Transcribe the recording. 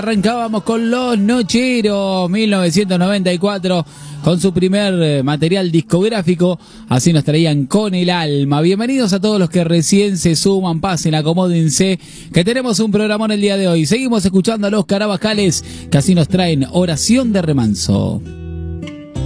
Arrancábamos con Los Nocheros, 1994, con su primer material discográfico. Así nos traían Con el Alma. Bienvenidos a todos los que recién se suman, pasen, acomódense, que tenemos un programón el día de hoy. Seguimos escuchando a los Carabajales, que así nos traen Oración de Remanso.